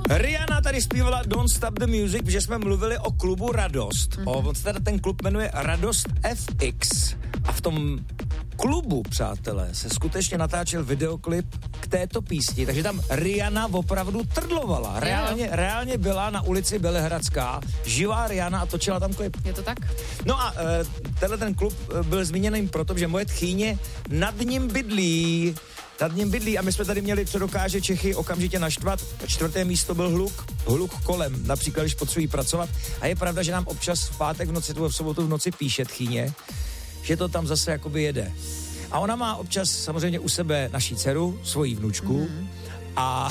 Rihanna tady zpívala Don't Stop the Music, protože jsme mluvili o klubu Radost. On se teda ten klub jmenuje Radost FX. A v tom klubu, přátelé, se skutečně natáčel videoklip k této písni, takže tam Rihanna opravdu trdlovala. Reálně byla na ulici Bělehradská, živá Rihanna a točila tam klip. Je to tak? No a tenhle ten klub byl zmíněný proto, že moje tchýně nad ním bydlí a my jsme tady měli, co dokáže Čechy okamžitě naštvat. 4. místo byl hluk kolem, například když potřebují pracovat. A je pravda, že nám občas v pátek v noci, v sobotu v noci píše tchýně, že to tam zase jakoby jede. A ona má občas samozřejmě u sebe naší dceru, svoji vnučku a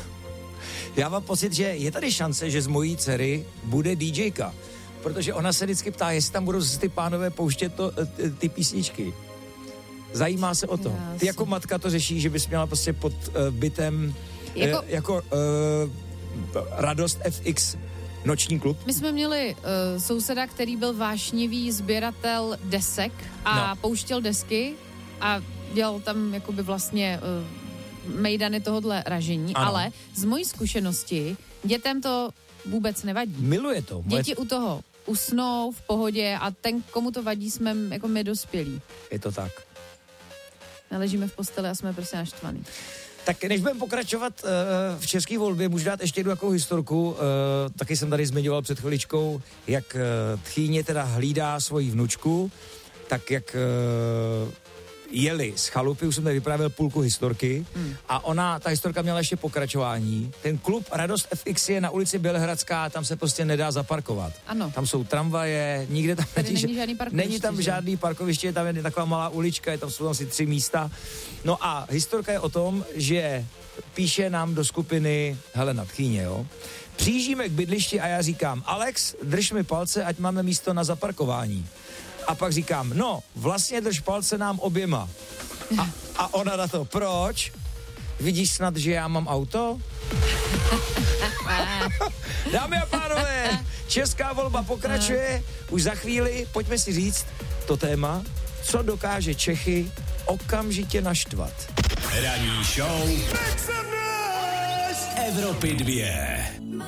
já mám pocit, že je tady šance, že z mojí dcery bude DJka, protože ona se vždycky ptá, jestli tam budou zase ty pánové pouštět ty písničky. Zajímá se o to. Ty jako matka to řeší, že bys měla prostě pod bytem jako Radost FX noční klub. My jsme měli souseda, který byl vášnivý sběratel desek a pouštěl desky a dělal tam jakoby vlastně mejdany tohodle ražení, ale z mojí zkušenosti dětem to vůbec nevadí. Miluje to. Děti u toho usnou v pohodě a ten, komu to vadí, jsme jako my dospělí. Je to tak. Ležíme v posteli a jsme prostě naštvaný. Tak než budeme pokračovat v české volbě, můžu dát ještě jednu takovou historku. Taky jsem tady zmiňoval před chviličkou, jak tchýně teda hlídá svoji vnučku, tak jak jeli z chalupy, už jsem tady vyprávěl půlku historky a ta historka měla ještě pokračování. Ten klub Radost FX je na ulici Bělehradská, tam se prostě nedá zaparkovat. Ano. Tam jsou tramvaje, nikde tam není tam žádný parkoviště, tam je taková malá ulička, tam jsou asi 3 místa. No a historka je o tom, že píše nám do skupiny Helena tchýně, jo. Přijíždíme k bydlišti a já říkám, Alex, drž mi palce, ať máme místo na zaparkování. A pak říkám, no, vlastně drž palce nám oběma. A ona na to, proč? Vidíš snad, že já mám auto? Dámy a pánové, česká volba pokračuje. Už za chvíli, pojďme si říct to téma, co dokáže Čechy okamžitě naštvat. Ranní show Evropy 2.